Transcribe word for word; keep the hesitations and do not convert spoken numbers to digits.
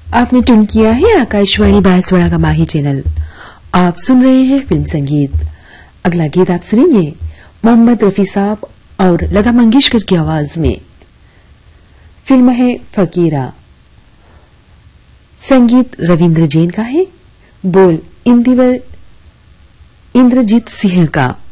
आपने ट्यून किया है आकाशवाणी बांसवाड़ा का माही चैनल। आप सुन रहे हैं फिल्म संगीत। अगला गीत आप सुनेंगे मोहम्मद रफी साहब और लता मंगेशकर की आवाज में। फिल्म है फकीरा। संगीत रविंद्र जैन का है, बोल इंदिवर इंद्रजीत सिंह का।